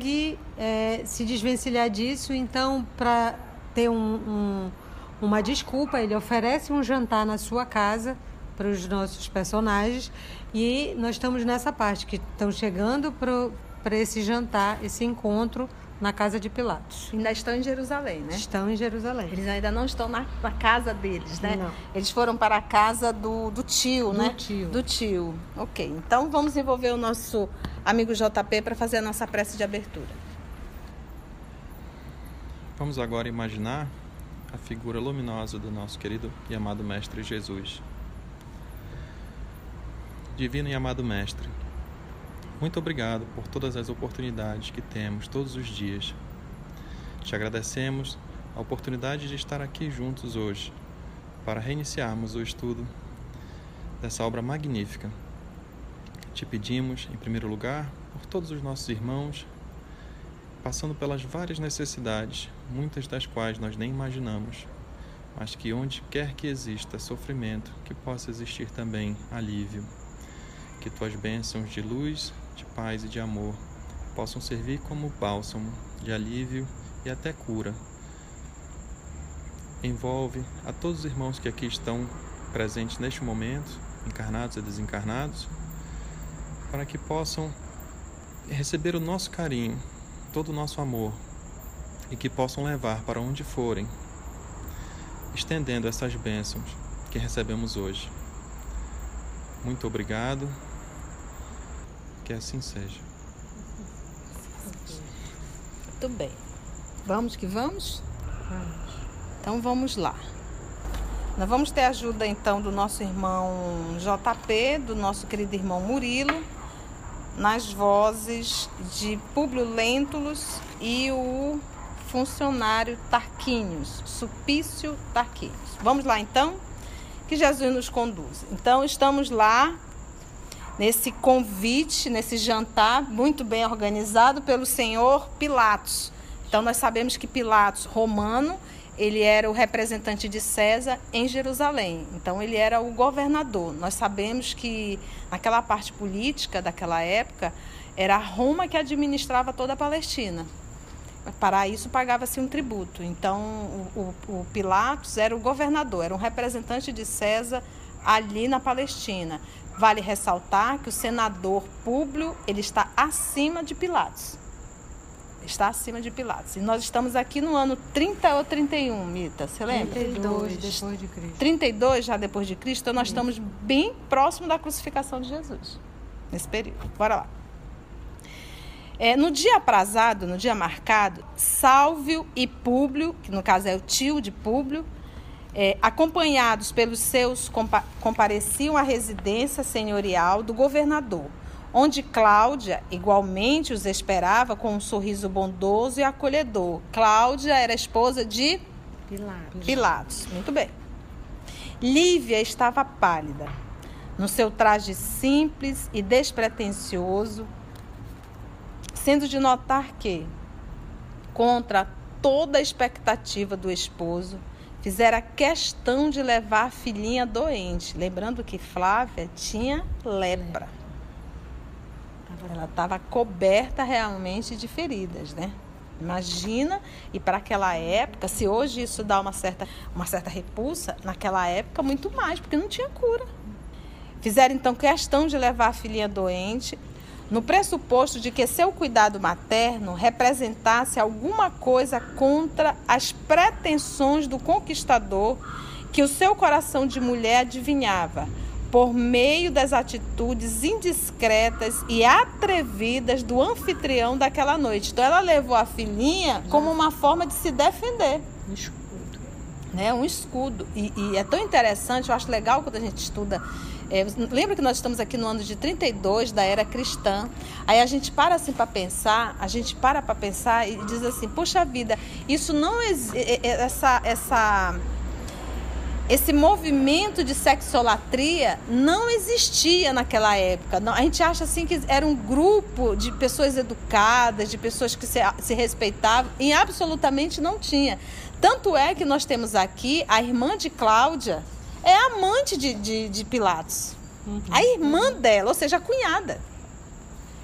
consegue se desvencilhar disso. Então, para ter uma desculpa, ele oferece um jantar na sua casa para os nossos personagens, e nós estamos nessa parte, que estão chegando para esse jantar, esse encontro na casa de Pilatos. Ainda estão em Jerusalém, né? Estão em Jerusalém. Eles ainda não estão na casa deles, né? Não. Eles foram para a casa do tio, né? Do tio. Ok, então vamos envolver o nosso amigo JP para fazer a nossa prece de abertura. Vamos agora imaginar a figura luminosa do nosso querido e amado Mestre Jesus. Divino e amado Mestre, muito obrigado por todas as oportunidades que temos todos os dias. Te agradecemos a oportunidade de estar aqui juntos hoje para reiniciarmos o estudo dessa obra magnífica. Te pedimos, em primeiro lugar, por todos os nossos irmãos, passando pelas várias necessidades, muitas das quais nós nem imaginamos, mas que onde quer que exista sofrimento, que possa existir também alívio. Que tuas bênçãos de luz, de paz e de amor possam servir como bálsamo de alívio e até cura. Envolve a todos os irmãos que aqui estão presentes neste momento, encarnados e desencarnados, para que possam receber o nosso carinho, todo o nosso amor, e que possam levar para onde forem, estendendo essas bênçãos que recebemos hoje. Muito obrigado. Que assim seja. Muito bem. Vamos que vamos? Vamos. Então vamos lá. Nós vamos ter a ajuda então do nosso irmão JP, do nosso querido irmão Murilo, nas vozes de Públio Lentulus e o funcionário Tarquínios, Sulpício Tarquínios. Vamos lá então? Que Jesus nos conduza. Então estamos lá nesse convite, nesse jantar muito bem organizado pelo senhor Pilatos. Então nós sabemos que Pilatos, romano, ele era o representante de César em Jerusalém. Então ele era o governador. Nós sabemos que naquela parte política daquela época era Roma que administrava toda a Palestina. Para isso pagava-se um tributo. Então o Pilatos era o governador, era um representante de César ali na Palestina. Vale ressaltar que o senador Públio, ele está acima de Pilatos. Está acima de Pilatos. E nós estamos aqui no ano 30 ou 31, Mita, você lembra? 32 depois de Cristo. 32 já depois de Cristo, então nós estamos bem próximo da crucificação de Jesus, nesse período. Bora lá. No dia aprazado, no dia marcado, Sálvio e Públio, que no caso é o tio de Públio, acompanhados pelos seus, compareciam à residência senhorial do governador, onde Cláudia igualmente os esperava com um sorriso bondoso e acolhedor. Cláudia era esposa de Pilatos. Muito bem. Lívia estava pálida, no seu traje simples e despretensioso, sendo de notar que, contra toda a expectativa do esposo, fizera questão de levar a filhinha doente. Lembrando que Flávia tinha lepra. Ela estava coberta realmente de feridas, né? Imagina, e para aquela época, se hoje isso dá uma certa repulsa, naquela época muito mais, porque não tinha cura. Fizeram então questão de levar a filhinha doente, no pressuposto de que seu cuidado materno representasse alguma coisa contra as pretensões do conquistador que o seu coração de mulher adivinhava, por meio das atitudes indiscretas e atrevidas do anfitrião daquela noite. Então ela levou a filhinha como uma forma de se defender. Um escudo. Né? Um escudo. E é tão interessante, eu acho legal quando a gente estuda. Lembra que nós estamos aqui no ano de 32 da era cristã. Aí a gente para assim para pensar, e diz assim, puxa vida, isso não esse movimento de sexolatria não existia naquela época. Não, a gente acha assim que era um grupo de pessoas educadas, de pessoas que se respeitavam, e absolutamente não tinha. Tanto é que nós temos aqui a irmã de Cláudia, é amante de Pilatos. A irmã dela, ou seja, a cunhada.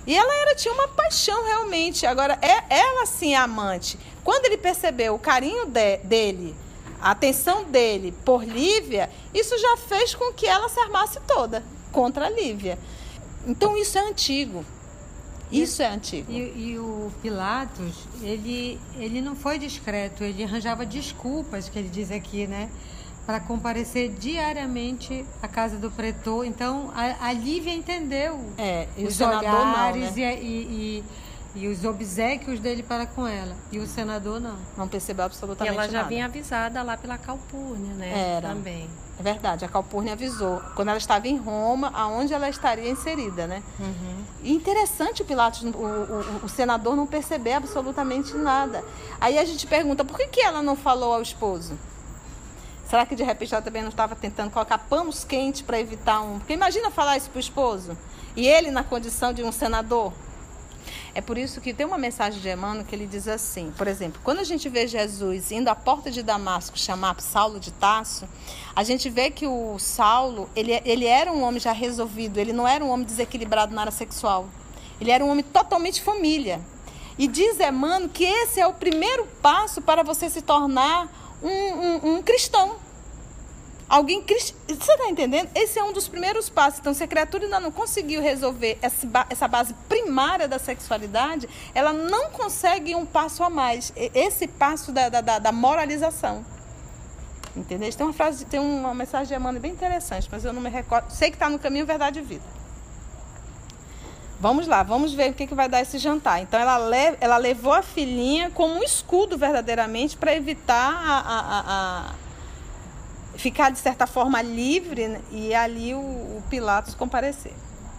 E ela tinha uma paixão realmente. Agora, ela sim é amante. Quando ele percebeu o carinho dele, a atenção dele por Lívia, isso já fez com que ela se armasse toda contra a Lívia. Então isso é antigo. Isso é antigo. E o Pilatos, ele não foi discreto, ele arranjava desculpas, que ele diz aqui, né? Para comparecer diariamente à casa do pretor. Então, a Lívia entendeu os olhares não, né? e os obséquios dele para com ela. E o senador não. Não percebeu absolutamente nada. E ela já vinha avisada lá pela Calpurnia, né? Era. Também. É verdade, a Calpurnia avisou. Quando ela estava em Roma, aonde ela estaria inserida, né? Uhum. E interessante o Pilatos, o senador não perceber absolutamente nada. Aí a gente pergunta, por que ela não falou ao esposo? Será que de repente ela também não estava tentando colocar panos quentes para evitar um... Porque imagina falar isso para o esposo. E ele na condição de um senador. É por isso que tem uma mensagem de Emmanuel que ele diz assim, por exemplo, quando a gente vê Jesus indo à porta de Damasco chamar Saulo de Tarso, a gente vê que o Saulo, ele era um homem já resolvido, ele não era um homem desequilibrado na área sexual. Ele era um homem totalmente família. E diz Emmanuel que esse é o primeiro passo para você se tornar um cristão. Alguém cristão. Você está entendendo? Esse é um dos primeiros passos. Então, se a criatura ainda não conseguiu resolver essa base primária da sexualidade, ela não consegue um passo a mais. Esse passo da moralização. Entendeu? Tem uma mensagem de Emmanuel bem interessante, mas eu não me recordo. Sei que está no caminho Verdade e Vida. Vamos lá, vamos ver o que vai dar esse jantar. Então, ela levou a filhinha como um escudo verdadeiramente para evitar ficar, de certa forma, livre, né? E ali o Pilatos comparecer.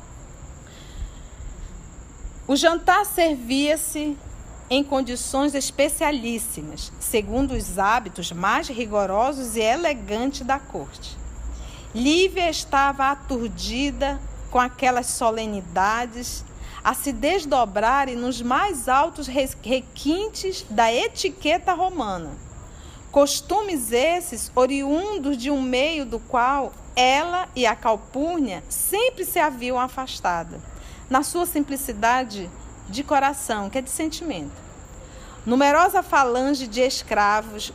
O jantar servia-se em condições especialíssimas, segundo os hábitos mais rigorosos e elegantes da corte. Lívia estava aturdida com aquelas solenidades a se desdobrarem nos mais altos requintes da etiqueta romana. Costumes esses oriundos de um meio do qual ela e a Calpurnia sempre se haviam afastado, na sua simplicidade de coração, que é de sentimento. Numerosa falange de escravos,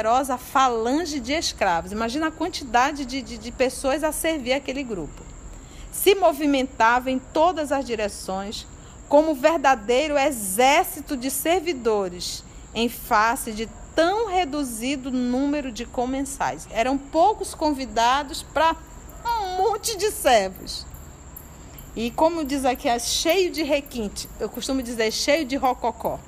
imagina a quantidade de pessoas a servir aquele grupo. Se movimentava em todas as direções, como verdadeiro exército de servidores, em face de tão reduzido número de comensais. Eram poucos convidados para um monte de servos. E como diz aqui, é cheio de requinte. Eu costumo dizer cheio de rococó.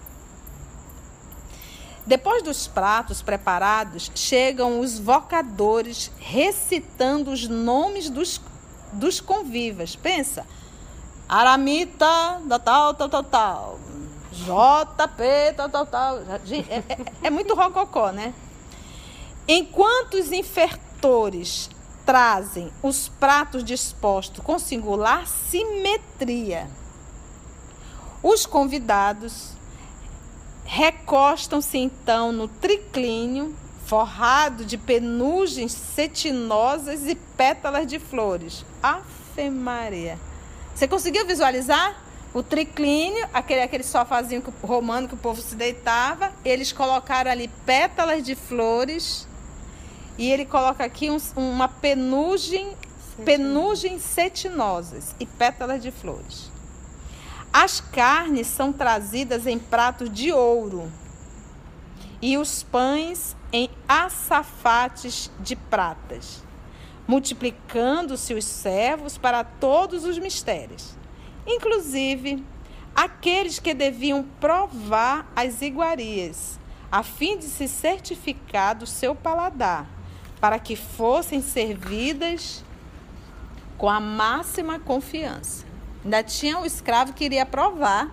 Depois dos pratos preparados, chegam os vocadores recitando os nomes dos convivas. Pensa, Aramita, tal. JP, tal. É muito rococó, né? Enquanto os infertores trazem os pratos dispostos com singular simetria, os convidados recostam-se então no triclínio forrado de penugens cetinosas e pétalas de flores. Ave Maria! Você conseguiu visualizar? O triclínio, aquele sofazinho romano que o povo se deitava, eles colocaram ali pétalas de flores e ele coloca aqui uma penugem cetinosas e pétalas de flores. As carnes são trazidas em pratos de ouro e os pães em açafates de pratas, multiplicando-se os servos para todos os mistérios. Inclusive, aqueles que deviam provar as iguarias, a fim de se certificar do seu paladar, para que fossem servidas com a máxima confiança. Ainda tinha o escravo que iria provar,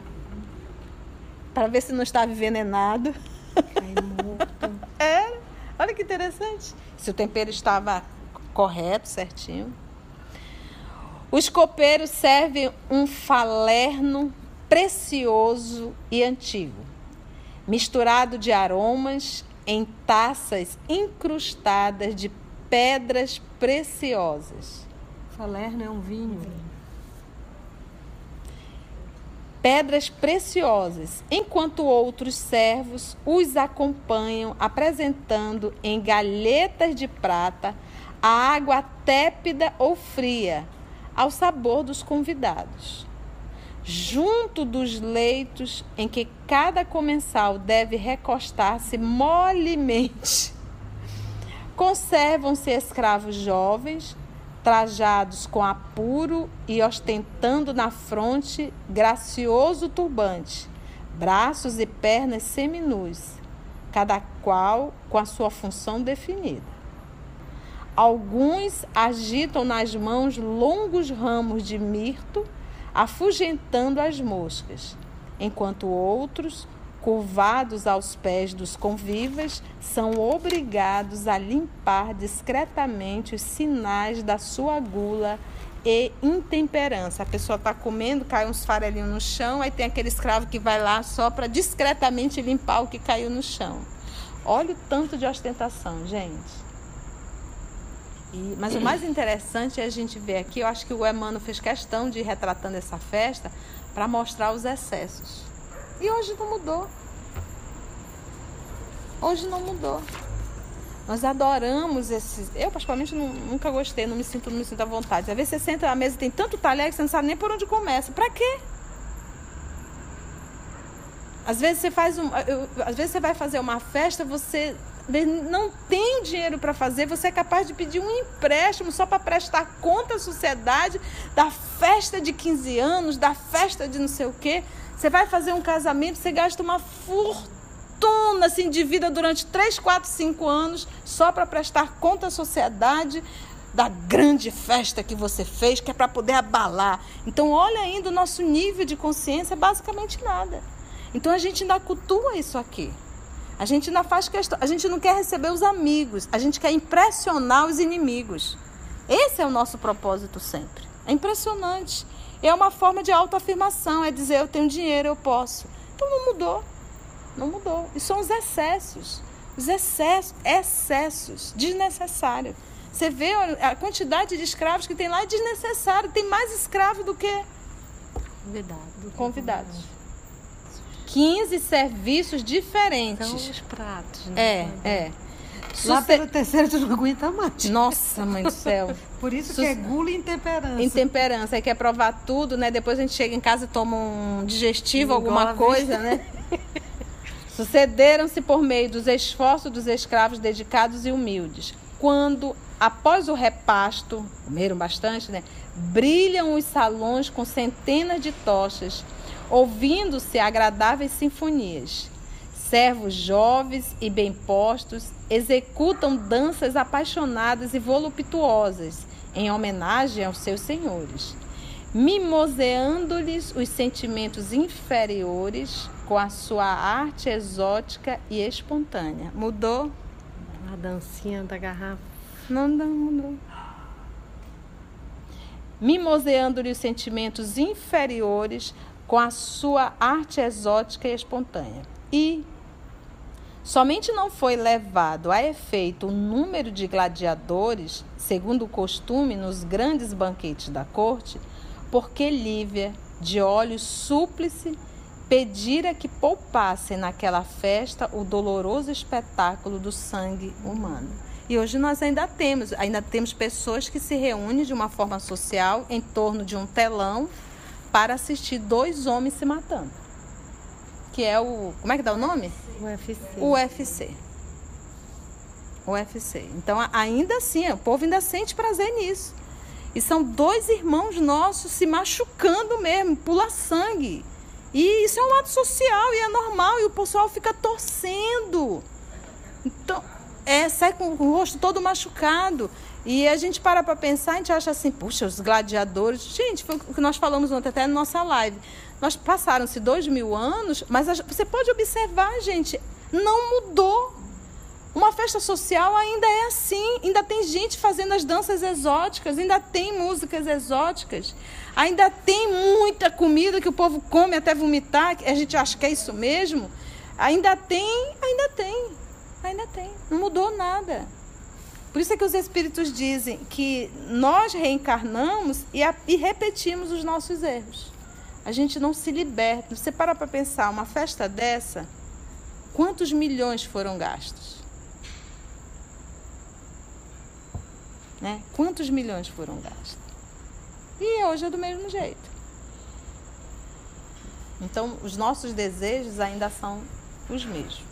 para ver se não estava envenenado. Olha que interessante. Se o tempero estava correto, certinho. Os copeiros servem um falerno precioso e antigo, misturado de aromas em taças incrustadas de pedras preciosas. Falerno é um vinho. pedras preciosas, enquanto outros servos os acompanham, apresentando em galhetas de prata a água tépida ou fria, ao sabor dos convidados. Junto dos leitos em que cada comensal deve recostar-se molemente, conservam-se escravos jovens, trajados com apuro e ostentando na fronte gracioso turbante, braços e pernas seminus, cada qual com a sua função definida. Alguns agitam nas mãos longos ramos de mirto, afugentando as moscas, enquanto outros, curvados aos pés dos convivas, são obrigados a limpar discretamente os sinais da sua gula e intemperança. A pessoa está comendo, cai uns farelinhos no chão, aí tem aquele escravo que vai lá só para discretamente limpar o que caiu no chão. Olha o tanto de ostentação, gente. Mas o mais interessante é a gente ver aqui, eu acho que o Emmanuel fez questão de ir retratando essa festa para mostrar os excessos. E hoje não mudou. Hoje não mudou. Nós adoramos esses... Eu, particularmente, nunca gostei, não me sinto à vontade. Às vezes você senta na mesa e tem tanto talher que você não sabe nem por onde começa. Para quê? Às vezes você vai fazer uma festa, você não tem dinheiro para fazer, você é capaz de pedir um empréstimo só para prestar conta à sociedade da festa de 15 anos, da festa de não sei o quê. Você vai fazer um casamento, você gasta uma fortuna assim, de vida durante 3, 4, 5 anos só para prestar conta à sociedade da grande festa que você fez, que é para poder abalar. Então, olha ainda o nosso nível de consciência, basicamente nada. Então, a gente ainda cultua isso aqui. A gente ainda faz questão, a gente não quer receber os amigos, a gente quer impressionar os inimigos. Esse é o nosso propósito sempre. É impressionante. É uma forma de autoafirmação, é dizer, eu tenho dinheiro, eu posso. Então não mudou. Não mudou. E são os excessos. Os excessos desnecessários. Você vê a quantidade de escravos que tem lá é desnecessário. Tem mais escravo do que convidados. 15 serviços diferentes. São os pratos, né? Lá pelo terceiro tu não aguenta mais. Nossa, mãe do céu. Por isso que é gula e intemperança. Intemperança. Aí quer provar tudo, né? Depois a gente chega em casa e toma um digestivo, alguma coisa, né? Sucederam-se por meio dos esforços dos escravos dedicados e humildes. Quando, após o repasto, comeram bastante, né? Brilham os salões com centenas de tochas, ouvindo-se agradáveis sinfonias. Servos jovens e bem postos executam danças apaixonadas e voluptuosas em homenagem aos seus senhores, mimoseando-lhes os sentimentos inferiores com a sua arte exótica e espontânea. Mudou? A dancinha da garrafa. Não mudou. Mimoseando-lhe os sentimentos inferiores com a sua arte exótica e espontânea. E somente não foi levado a efeito o número de gladiadores, segundo o costume nos grandes banquetes da corte, porque Lívia, de olhos súplice, pedira que poupassem naquela festa o doloroso espetáculo do sangue humano. E hoje nós ainda temos pessoas que se reúnem de uma forma social em torno de um telão para assistir 2 homens se matando. Que é o... Como é que dá o nome? UFC. Então, ainda assim, o povo ainda sente prazer nisso. E são 2 irmãos nossos se machucando mesmo, pula sangue. E isso é um ato social e é normal. E o pessoal fica torcendo. Então, sai com o rosto todo machucado. E a gente para pensar, a gente acha assim, puxa, os gladiadores... Gente, foi o que nós falamos ontem até na nossa live. Nós passaram-se 2000 anos, mas você pode observar, gente, não mudou. Uma festa social ainda é assim, ainda tem gente fazendo as danças exóticas, ainda tem músicas exóticas, ainda tem muita comida que o povo come até vomitar, a gente acha que é isso mesmo. Ainda tem. Não mudou nada. Por isso é que os espíritos dizem que nós reencarnamos e repetimos os nossos erros. a gente não se liberta. Você para pensar, uma festa dessa, quantos milhões foram gastos? Né? Quantos milhões foram gastos? E hoje é do mesmo jeito. Então, os nossos desejos ainda são os mesmos.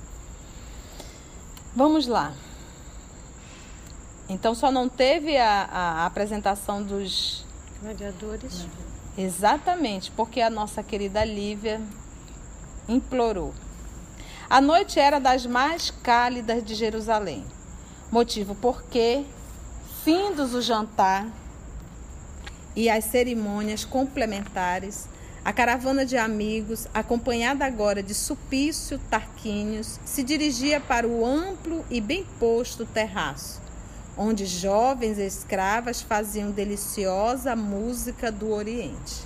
Vamos lá. Então, só não teve a apresentação dos gladiadores. Exatamente, porque a nossa querida Lívia implorou. A noite era das mais cálidas de Jerusalém, motivo porque, findos o jantar e as cerimônias complementares, a caravana de amigos, acompanhada agora de Sulpício Tarquínios, se dirigia para o amplo e bem posto terraço, onde jovens escravas faziam deliciosa música do Oriente.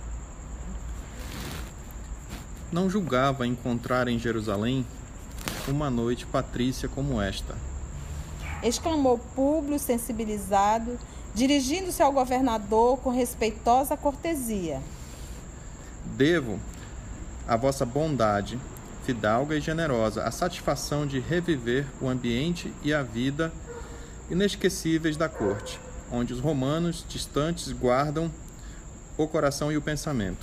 Não julgava encontrar em Jerusalém uma noite patrícia como esta, exclamou Públio sensibilizado, dirigindo-se ao governador com respeitosa cortesia. Devo à vossa bondade, fidalga e generosa, a satisfação de reviver o ambiente e a vida inesquecíveis da corte, onde os romanos distantes guardam o coração e o pensamento.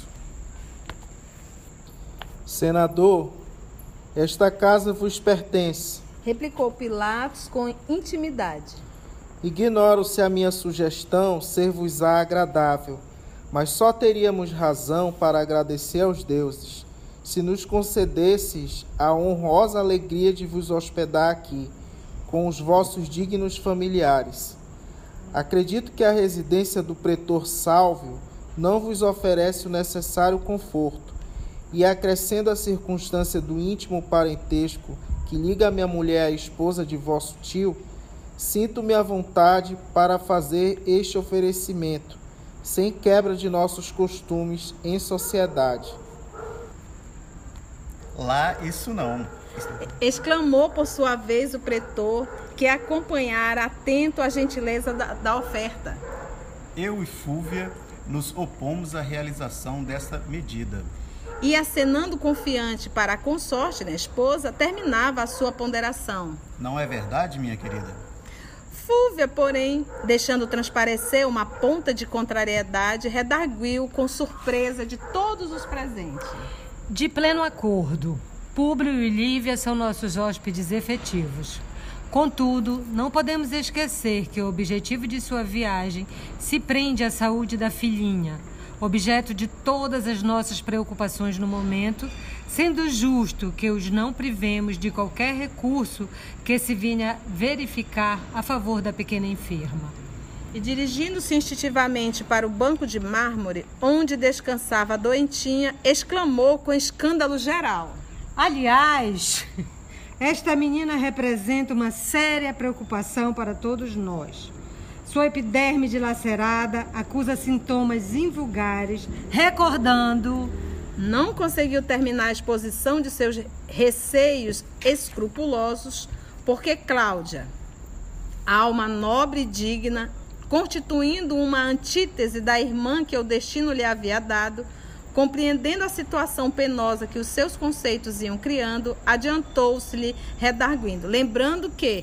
Senador, esta casa vos pertence, replicou Pilatos com intimidade. Ignoro se a minha sugestão ser-vos-á agradável, mas só teríamos razão para agradecer aos deuses, se nos concedesses a honrosa alegria de vos hospedar aqui, com os vossos dignos familiares. Acredito que a residência do pretor Sálvio não vos oferece o necessário conforto, e acrescendo a circunstância do íntimo parentesco que liga a minha mulher à esposa de vosso tio, sinto-me à vontade para fazer este oferecimento, sem quebra de nossos costumes em sociedade. Lá isso não, exclamou por sua vez o pretor, que acompanhara atento a gentileza da oferta. Eu e Fúvia nos opomos à realização dessa medida. E acenando confiante para a consorte, a esposa, terminava a sua ponderação. Não é verdade, minha querida? Fúvia, porém, deixando transparecer uma ponta de contrariedade, redarguiu com surpresa de todos os presentes. De pleno acordo, Públio e Lívia são nossos hóspedes efetivos. Contudo, não podemos esquecer que o objetivo de sua viagem se prende à saúde da filhinha, objeto de todas as nossas preocupações no momento, sendo justo que os não privemos de qualquer recurso que se venha verificar a favor da pequena enferma. E dirigindo-se instintivamente para o banco de mármore, onde descansava a doentinha, exclamou com escândalo geral. Aliás, esta menina representa uma séria preocupação para todos nós. Sua epiderme dilacerada acusa sintomas invulgares, recordando... Não conseguiu terminar a exposição de seus receios escrupulosos, porque Cláudia, alma nobre e digna, constituindo uma antítese da irmã que o destino lhe havia dado, compreendendo a situação penosa que os seus conceitos iam criando, adiantou-se-lhe redarguindo, lembrando que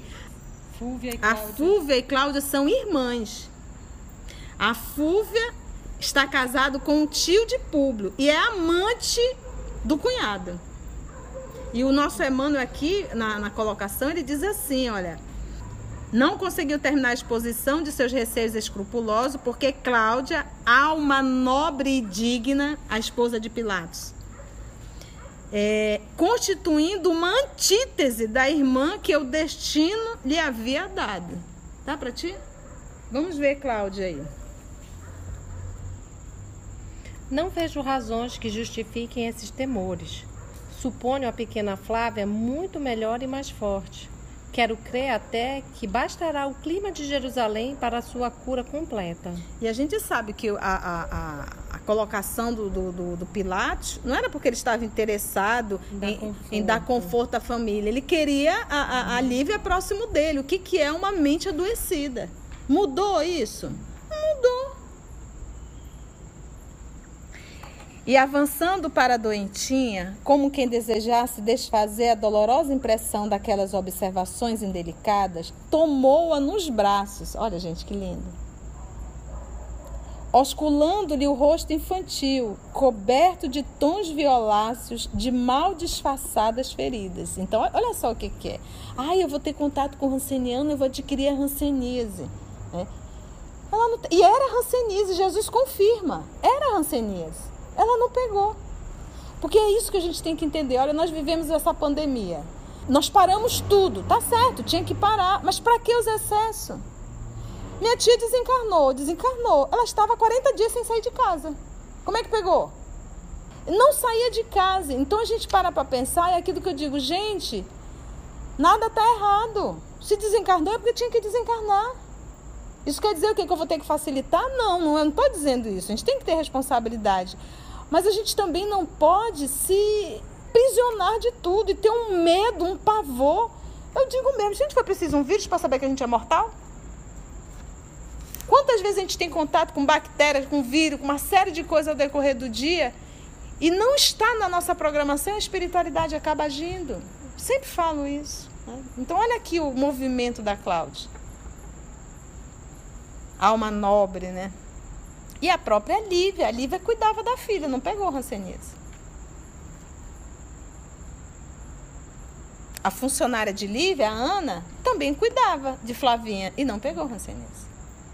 a Fúvia e Cláudia são irmãs. A Fúvia está casado com um tio de Públio e é amante do cunhado. E o nosso Emmanuel aqui, na colocação, ele diz assim, olha, não conseguiu terminar a exposição de seus receios escrupulosos porque Cláudia, alma nobre e digna, a esposa de Pilatos, constituindo uma antítese da irmã que o destino lhe havia dado. Tá para ti? Vamos ver, Cláudia, aí. Não vejo razões que justifiquem esses temores. Suponho a pequena Flávia muito melhor e mais forte. Quero crer até que bastará o clima de Jerusalém para a sua cura completa. E a gente sabe que a colocação do Pilatos não era porque ele estava interessado em dar conforto à família. Ele queria a Lívia próximo dele. O que é uma mente adoecida? Mudou isso? Mudou. E avançando para a doentinha, como quem desejasse desfazer a dolorosa impressão daquelas observações indelicadas, tomou-a nos braços. Olha, gente, que lindo. Osculando-lhe o rosto infantil, coberto de tons violáceos de mal disfarçadas feridas. Então, olha só o que é. Eu vou ter contato com o ranceniano, eu vou adquirir a hanseníase. Ela não, e era hanseníase, Jesus confirma. Era hanseníase. Ela não pegou. Porque é isso que a gente tem que entender. Olha, nós vivemos essa pandemia. Nós paramos tudo. Tá certo, tinha que parar. Mas para que os excessos? Minha tia desencarnou. Ela estava 40 dias sem sair de casa. Como é que pegou? Não saía de casa. Então a gente para pensar, é aquilo que eu digo, gente, nada está errado. Se desencarnou é porque tinha que desencarnar. Isso quer dizer o quê? Que eu vou ter que facilitar? Não, eu não estou dizendo isso. A gente tem que ter responsabilidade. Mas a gente também não pode se prisionar de tudo e ter um medo, um pavor. Eu digo mesmo, gente, foi preciso um vírus para saber que a gente é mortal? Quantas vezes a gente tem contato com bactérias, com vírus, com uma série de coisas ao decorrer do dia e não está na nossa programação, a espiritualidade acaba agindo. Sempre falo isso. Né? Então, olha aqui o movimento da Cláudia. Alma nobre, né? E a própria Lívia. A Lívia cuidava da filha, não pegou hanseníase. A funcionária de Lívia, a Ana, também cuidava de Flavinha e não pegou hanseníase.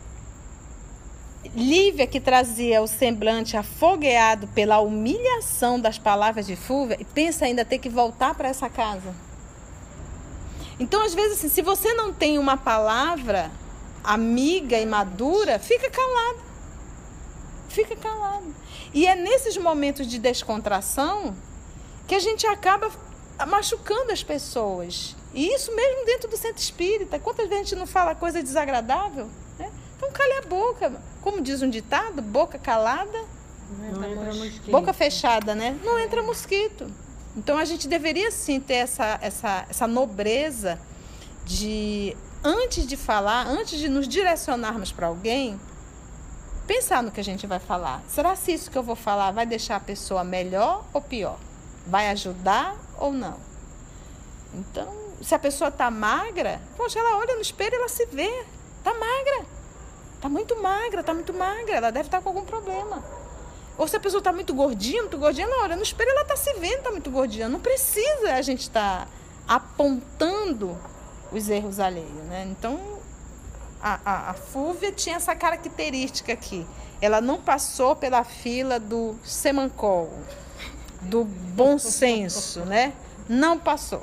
Lívia, que trazia o semblante afogueado pela humilhação das palavras de Fúvia, e pensa ainda ter que voltar para essa casa. Então, às vezes, assim, se você não tem uma palavra amiga e madura, fica calado. Fica calado. E é nesses momentos de descontração que a gente acaba machucando as pessoas. E isso mesmo dentro do centro espírita. Quantas vezes a gente não fala coisa desagradável? Né? Então, cale a boca. Como diz um ditado, boca calada, não entra mosquito. Boca fechada, né? Não entra mosquito. Então, a gente deveria sim ter essa nobreza de, antes de falar, antes de nos direcionarmos para alguém, pensar no que a gente vai falar. Será que isso que eu vou falar vai deixar a pessoa melhor ou pior? Vai ajudar ou não? Então, se a pessoa está magra, poxa, ela olha no espelho e ela se vê. Está magra. Está muito magra, ela deve estar com algum problema. Ou se a pessoa está muito gordinha, ela olha no espelho, ela está se vendo, está muito gordinha. Não precisa a gente estar apontando os erros alheios, né? Então, a Fúvia tinha essa característica aqui. Ela não passou pela fila do semancol, do bom senso, né? Não passou.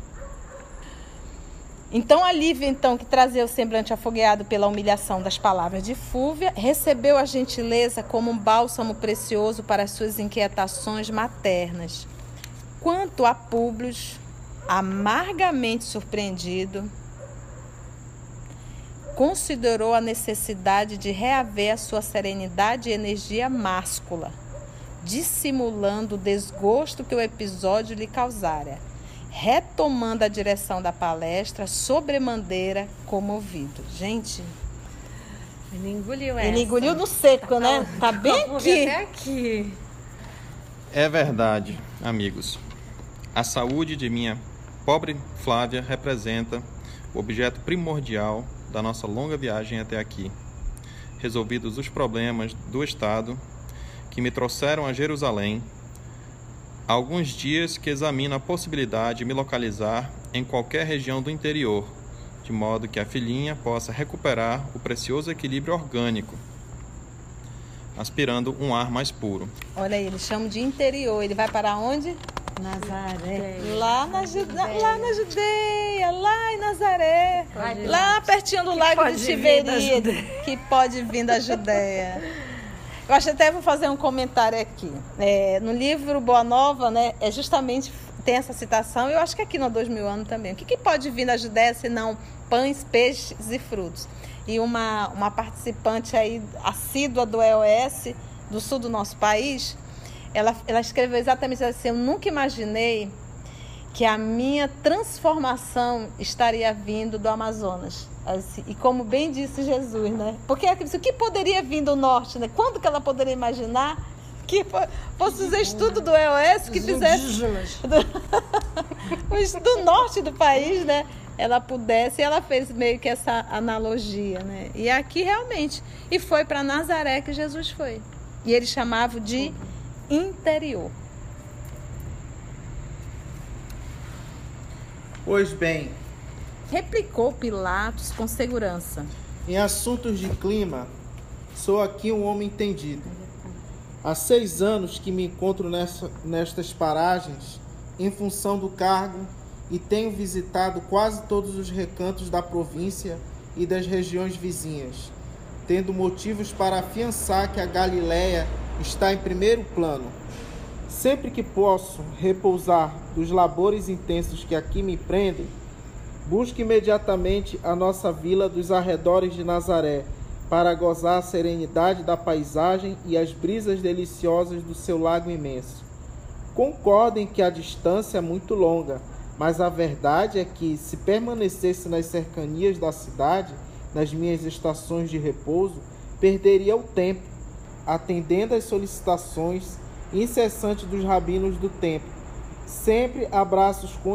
Então, a Lívia, que trazia o semblante afogueado pela humilhação das palavras de Fúvia, recebeu a gentileza como um bálsamo precioso para as suas inquietações maternas. Quanto a Públio, amargamente surpreendido, considerou a necessidade de reaver a sua serenidade e energia máscula, dissimulando o desgosto que o episódio lhe causara, retomando a direção da palestra, sobremaneira comovido. Gente, ele engoliu essa. Ele engoliu no seco, né? Tá bem aqui. Até aqui. É verdade, amigos. A saúde de minha pobre Flávia representa o objeto primordial da nossa longa viagem até aqui. Resolvidos os problemas do Estado que me trouxeram a Jerusalém, há alguns dias que examino a possibilidade de me localizar em qualquer região do interior, de modo que a filhinha possa recuperar o precioso equilíbrio orgânico, aspirando um ar mais puro. Olha aí, eles chamam de interior. Ele vai para onde? Nazaré. Lá na Judeia, lá em Nazaré. Lá pertinho do lago de Tiberíades, que pode vir da Judeia. Eu acho até vou fazer um comentário aqui. No livro Boa Nova, né, justamente tem essa citação, eu acho que aqui no 2000 anos também. O que pode vir da Judéia senão pães, peixes e frutos? E uma participante aí assídua do EOS, do sul do nosso país, ela escreveu exatamente assim: eu nunca imaginei que a minha transformação estaria vindo do Amazonas. Assim, e como bem disse Jesus, né? Porque o que poderia vir do norte, né? Quando que ela poderia imaginar que fosse os estudos do EOS que fizesse do norte do país, né? Ela pudesse, e ela fez meio que essa analogia, né? E aqui realmente, e foi para Nazaré que Jesus foi. E eles chamavam de interior. Pois bem, Replicou Pilatos com segurança. em assuntos de clima, sou aqui um homem entendido. Há 6 anos que me encontro nestas paragens, em função do cargo, e tenho visitado quase todos os recantos da província e das regiões vizinhas, tendo motivos para afiançar que a Galileia está em primeiro plano. Sempre que posso repousar dos labores intensos que aqui me prendem, busco imediatamente a nossa vila dos arredores de Nazaré, para gozar a serenidade da paisagem e as brisas deliciosas do seu lago imenso. Concordem que a distância é muito longa, mas a verdade é que, se permanecesse nas cercanias da cidade, nas minhas estações de repouso, perderia o tempo, atendendo às solicitações incessantes dos rabinos do templo, sempre a braços com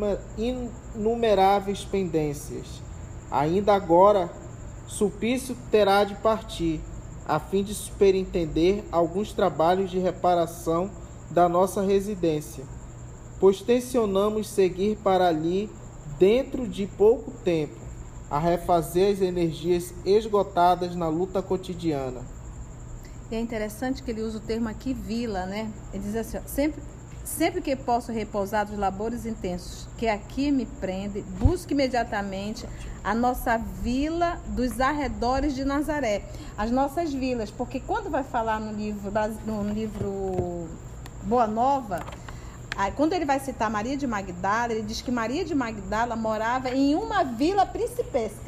inumeráveis pendências. Ainda agora, Sulpício terá de partir, a fim de superintender alguns trabalhos de reparação da nossa residência, pois tencionamos seguir para ali dentro de pouco tempo, a refazer as energias esgotadas na luta cotidiana. E é interessante que ele usa o termo aqui, vila, né? Ele diz assim, ó, sempre que posso repousar dos labores intensos que aqui me prende, busque imediatamente a nossa vila dos arredores de Nazaré. As nossas vilas, porque quando vai falar no livro Boa Nova, aí, quando ele vai citar Maria de Magdala, ele diz que Maria de Magdala morava em uma vila principesca.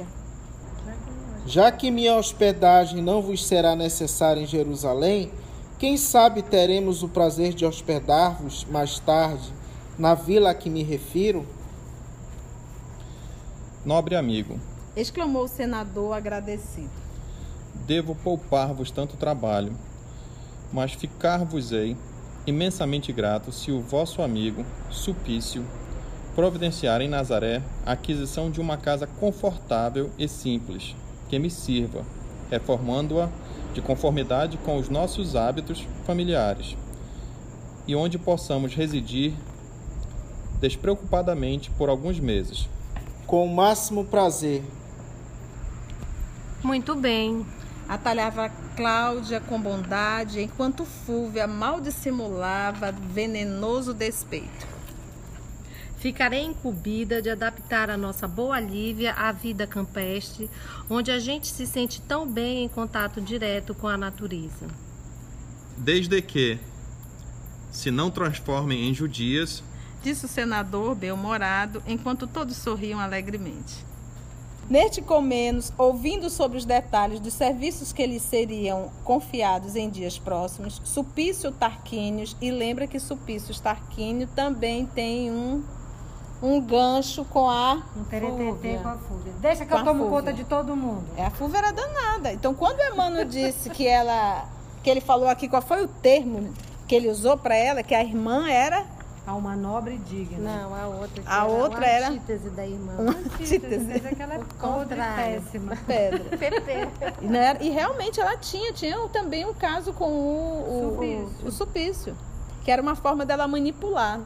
Já que minha hospedagem não vos será necessária em Jerusalém, quem sabe teremos o prazer de hospedar-vos mais tarde na vila a que me refiro? Nobre amigo, Exclamou o senador agradecido. devo poupar-vos tanto trabalho, mas ficar-vos-ei imensamente grato se o vosso amigo Sulpício providenciar em Nazaré a aquisição de uma casa confortável e simples, que me sirva, reformando-a de conformidade com os nossos hábitos familiares, e onde possamos residir despreocupadamente por alguns meses. Com o máximo prazer. Muito bem. Atalhava Cláudia com bondade, enquanto Fúvia mal dissimulava venenoso despeito. Ficarei incumbida de adaptar a nossa boa Lívia à vida campestre, onde a gente se sente tão bem em contato direto com a natureza. Desde que se não transformem em judias, Disse o senador bem-humorado, enquanto todos sorriam alegremente. Neste comenos, ouvindo sobre os detalhes dos serviços que lhes seriam confiados em dias próximos, Sulpício Tarquínio, e lembra que Sulpício Tarquínio também tem um gancho com a Um teretetê Fúvia. com a Fúvia. Deixa que Com eu a tomo Fúvia. conta de todo mundo. A Fúvia era danada. Então, quando o Emmanuel disse que ele falou aqui qual foi o termo que ele usou para ela, que a irmã era A uma nobre e digna. Não, a outra. A outra era- antítese da irmã. antítese. Mas é que ela é podre e contrário. péssima. pedra. E realmente ela tinha também um caso com o Sulpício, que era uma forma dela manipular.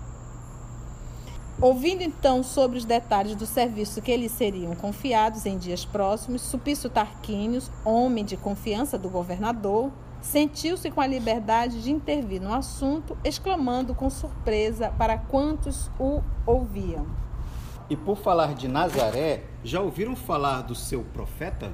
Ouvindo então sobre os detalhes do serviço que lhes seriam confiados em dias próximos, Sulpício Tarquínio, homem de confiança do governador, sentiu-se com a liberdade de intervir no assunto, exclamando com surpresa para quantos o ouviam. E por falar de Nazaré, já ouviram falar do seu profeta?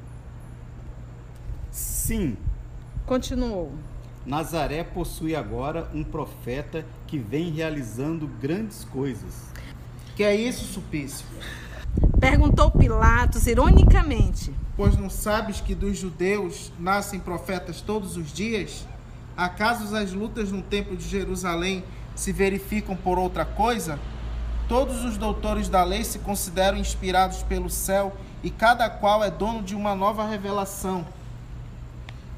Sim, Continuou. Nazaré possui agora um profeta que vem realizando grandes coisas. Que é isso, Sulpício? Perguntou Pilatos ironicamente. Pois não sabes que dos judeus nascem profetas todos os dias? Acaso as lutas no templo de Jerusalém se verificam por outra coisa? Todos os doutores da lei se consideram inspirados pelo céu e cada qual é dono de uma nova revelação.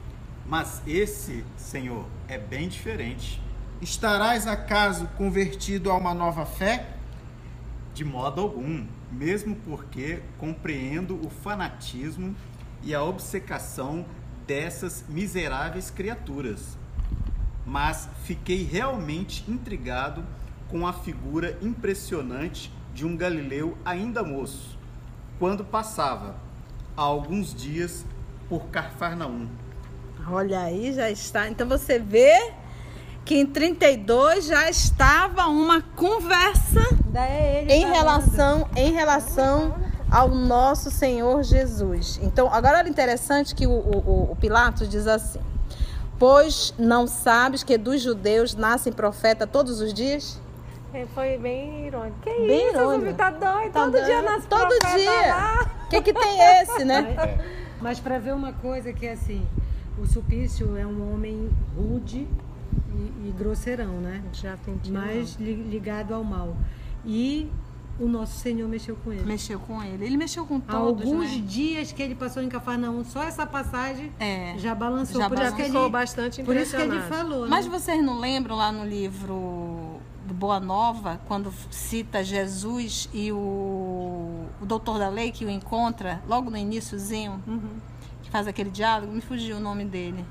Mas esse, Senhor, é bem diferente. Estarás acaso convertido a uma nova fé? De modo algum, mesmo porque compreendo o fanatismo e a obcecação dessas miseráveis criaturas. Mas fiquei realmente intrigado com a figura impressionante de um galileu ainda moço, quando passava, há alguns dias, por Cafarnaum. Olha aí, já está. Então você vê que em 32 já estava uma conversa em relação ao nosso Senhor Jesus. Então, agora é interessante que o Pilatos diz assim: pois não sabes que dos judeus nascem profeta todos os dias? Foi bem irônico. Que Bem isso, irônico. Zumbi, tá doido? Tá Todo doido. dia nasce Todo profeta dia. lá. O que tem esse, né? Mas para ver uma coisa que é assim, o Sulpício é um homem rude e grosseirão, né? Já entendi. Mas ligado ao mal. E o nosso Senhor mexeu com ele. Mexeu com ele. Ele mexeu com Há todos, alguns né? dias que ele passou em Cafarnaum, só essa passagem já balançou. Já por isso que Ficou ele, bastante por isso que ele impressionado. falou. Mas né? vocês não lembram lá no livro do Boa Nova, quando cita Jesus e o doutor da lei que o encontra, logo no iniciozinho, que faz aquele diálogo, me fugiu o nome dele.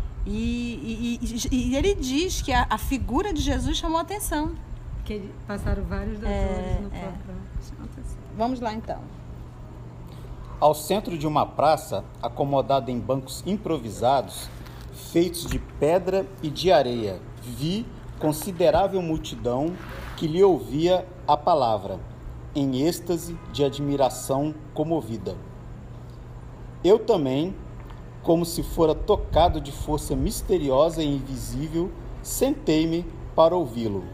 E ele diz que a figura de Jesus chamou a atenção. Que passaram vários doutores no próprio. Vamos lá então. Ao centro de uma praça, acomodada em bancos improvisados, feitos de pedra e de areia, vi considerável multidão que lhe ouvia a palavra, em êxtase de admiração comovida. Eu também, como se fora tocado de força misteriosa e invisível, sentei-me para ouvi-lo.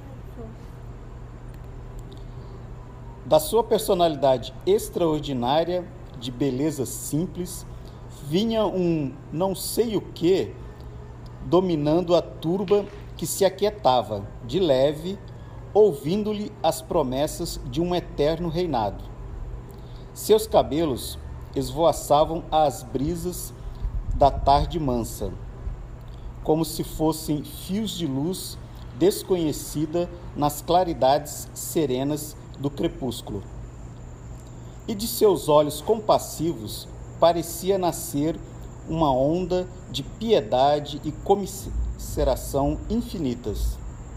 Da sua personalidade extraordinária, de beleza simples, vinha um não sei o que dominando a turba que se aquietava, de leve, ouvindo-lhe as promessas de um eterno reinado. Seus cabelos esvoaçavam às brisas da tarde mansa, como se fossem fios de luz desconhecida nas claridades serenas do crepúsculo. E de seus olhos compassivos parecia nascer uma onda de piedade e comisseração infinitas.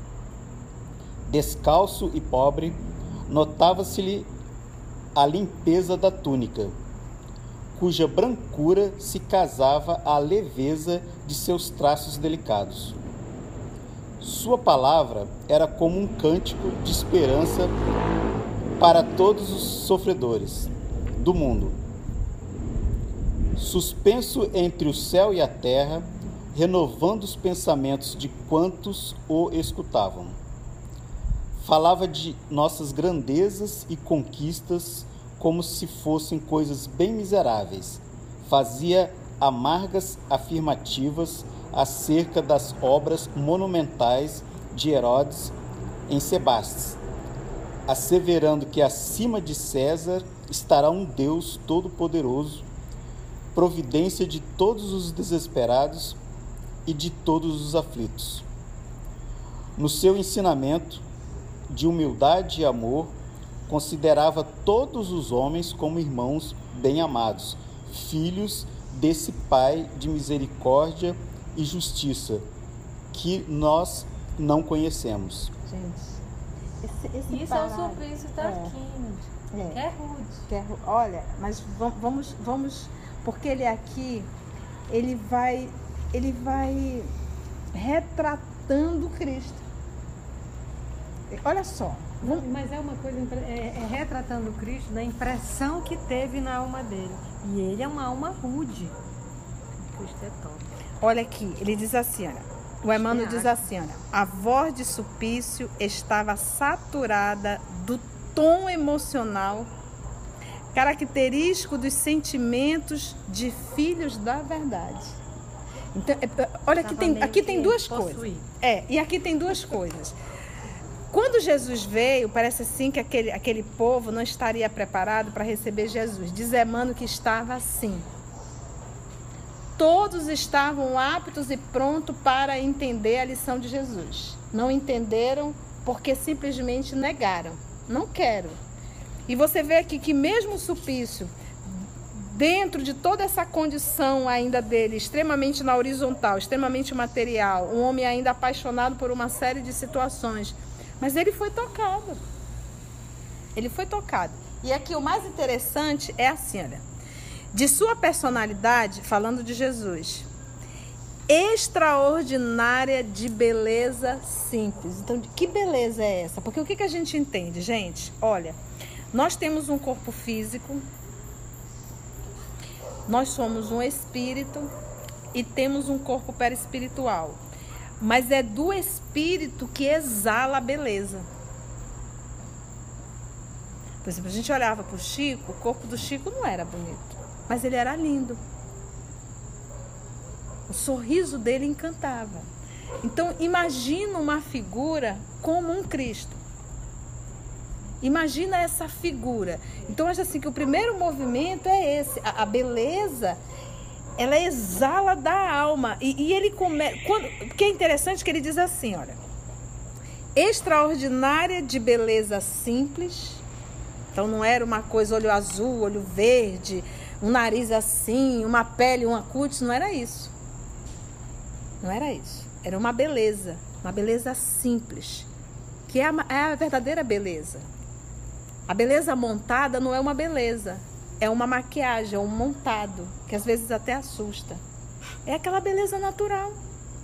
Descalço e pobre, notava-se-lhe a limpeza da túnica, cuja brancura se casava à leveza de seus traços delicados. Sua palavra era como um cântico de esperança para todos os sofredores do mundo. Suspenso entre o céu e a terra, renovando os pensamentos de quantos o escutavam. Falava de nossas grandezas e conquistas como se fossem coisas bem miseráveis. Fazia amargas afirmativas acerca das obras monumentais de Herodes em Sebastes, asseverando que acima de César estará um Deus todo-poderoso, providência de todos os desesperados e de todos os aflitos. No seu ensinamento de humildade e amor, considerava todos os homens como irmãos bem-amados, filhos desse Pai de misericórdia e justiça, que nós não conhecemos. Gente, esse Isso é o Sulpício Tarquínio. É rude. Olha, mas vamos, porque ele aqui, ele vai retratando Cristo. Olha só. Mas é uma coisa, retratando o Cristo da impressão que teve na alma dele. E ele é uma alma rude. O Cristo é top. Olha aqui, ele diz assim, olha. O Emmanuel diz assim, olha. A voz de Sulpício estava saturada do tom emocional característico dos sentimentos de filhos da verdade. Então, olha, aqui tem duas coisas. E aqui tem duas coisas. Quando Jesus veio, parece assim que aquele povo não estaria preparado para receber Jesus. Diz Emmanuel que estava assim. todos estavam aptos e prontos para entender a lição de Jesus. Não entenderam porque simplesmente negaram. Não quero. E você vê aqui que mesmo Sulpício, dentro de toda essa condição ainda dele, extremamente na horizontal, extremamente material, um homem ainda apaixonado por uma série de situações, mas ele foi tocado. Ele foi tocado. E aqui o mais interessante é assim, olha, de sua personalidade, falando de Jesus, extraordinária de beleza simples. Então, que beleza é essa? Porque o que a gente entende, gente? Olha, nós temos um corpo físico, nós somos um espírito e temos um corpo perispiritual. Mas é do espírito que exala a beleza. Por exemplo, a gente olhava para o Chico, o corpo do Chico não era bonito, mas ele era lindo. O sorriso dele encantava. Então, imagina uma figura como um Cristo. Imagina essa figura. Então, acho assim que o primeiro movimento é esse. A beleza, ela exala da alma. E ele começa... Porque é interessante que ele diz assim, olha. Extraordinária de beleza simples. Então, não era uma coisa olho azul, olho verde, um nariz assim, uma pele, uma cutis. Não era isso. Não era isso. Era uma beleza simples. Que é a verdadeira beleza. A beleza montada não é uma beleza, é uma maquiagem, é um montado, que às vezes até assusta. É aquela beleza natural.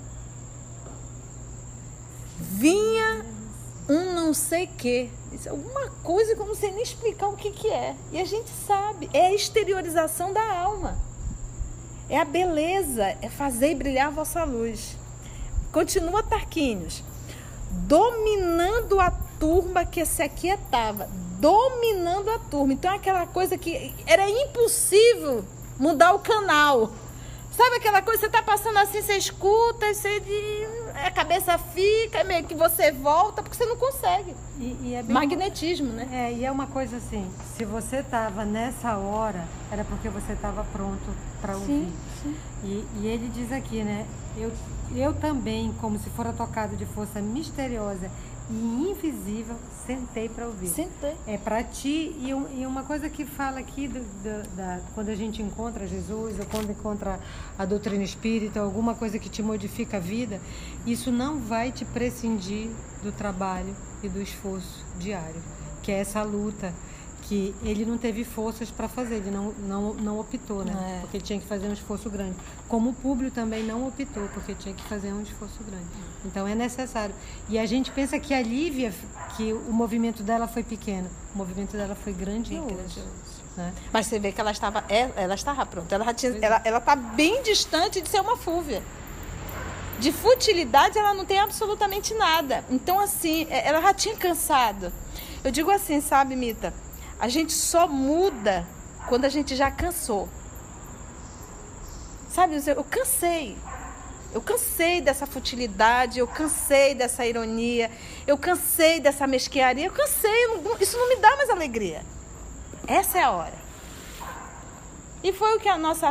Vinha um não sei que, alguma coisa que eu não sei nem explicar o que é. E a gente sabe, é a exteriorização da alma. É a beleza, é fazer brilhar a vossa luz. Continua Tarquínios. Dominando a turma que se aquietava. Dominando a turma. Então é aquela coisa que era impossível mudar o canal. Sabe aquela coisa, você tá passando assim, você escuta, a cabeça fica, meio que você volta, porque você não consegue. E é bem magnetismo, né? E é uma coisa assim, se você tava nessa hora, era porque você estava pronto para ouvir. Sim. E ele diz aqui, né? Eu também, como se fora tocado de força misteriosa e invisível, sentei para ouvir. Sentei. É para ti, e uma coisa que fala aqui, quando a gente encontra Jesus, ou quando encontra a doutrina espírita, alguma coisa que te modifica a vida, isso não vai te prescindir do trabalho e do esforço diário, que é essa luta que ele não teve forças para fazer, ele não optou, né? Porque tinha que fazer um esforço grande. Como o Públio também não optou, porque tinha que fazer um esforço grande. Então é necessário. E a gente pensa que a Lívia, que o movimento dela foi pequeno, o movimento dela foi grandioso. Né? Mas você vê que ela estava pronta. Ela está bem distante de ser uma fúvia. De futilidade ela não tem absolutamente nada. Então assim, ela já tinha cansado. Eu digo assim, sabe, Mita? A gente só muda quando a gente já cansou. Sabe, eu cansei. Eu cansei dessa futilidade, eu cansei dessa ironia, eu cansei dessa mesquinharia, eu cansei, isso não me dá mais alegria. Essa é a hora. E foi o que a nossa